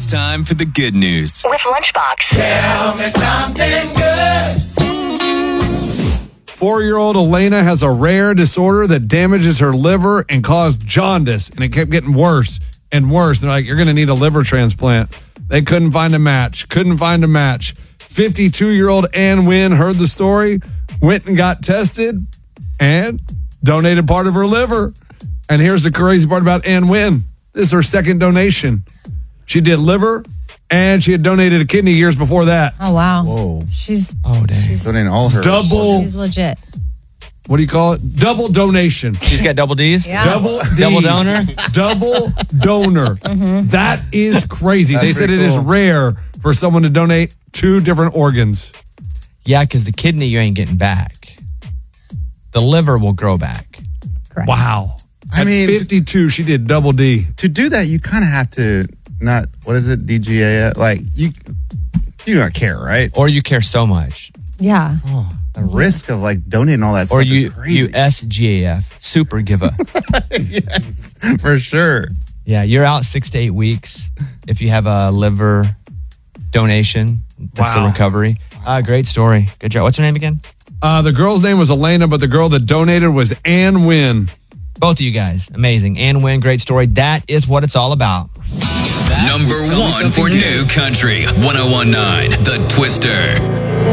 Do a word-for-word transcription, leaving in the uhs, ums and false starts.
time for the good news. With Lunchbox. Tell me something good. Four-year-old Elena has a rare disorder that damages her liver and caused jaundice, and it kept getting worse and worse. They're like, you're going to need a liver transplant. They couldn't find a match. Couldn't find a match. fifty-two-year-old Ann Wynn heard the story, went and got tested, and donated part of her liver. And here's the crazy part about Ann Wynn. This is her second donation. She did liver, and she had donated a kidney years before that. Oh, wow. Whoa. She's, Oh, dang. she's, Donating all her. Double, she's legit. what do you call it? Double donation. She's got double D's? Yeah. Double D. Double donor? Double donor. That is crazy. That's they said it pretty is cool. rare for someone to donate two different organs. Yeah, because the kidney you ain't getting back. The liver will grow back. Correct. Wow. I At mean- fifty-two, she did double D. To do that, you kind of have to not, what is it, D G A? Like, you you don't care, right? Or you care so much. Yeah. The risk of like donating all that stuff Or you, is crazy. you S G A F, super giver. Yes, for sure. Yeah, you're out six to eight weeks if you have a liver donation. That's Wow. the recovery. Uh, great story. Good job. What's her name again? Uh, the girl's name was Elena, but the girl that donated was Ann Wynn. Both of you guys. Amazing. Ann Wynn, great story. That is what it's all about. That Number was Tell Me one Something for Good. New Country, one oh one point nine The Twister.